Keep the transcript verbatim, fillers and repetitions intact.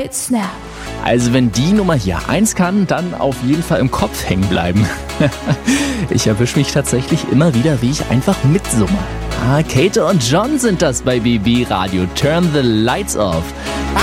It Snap. Also wenn die Nummer hier eins kann, dann auf jeden Fall im Kopf hängen bleiben. Ich erwische mich tatsächlich immer wieder, wie ich einfach mitsumme. Ah, Kate und John sind das bei B B Radio. Turn the Lights Off.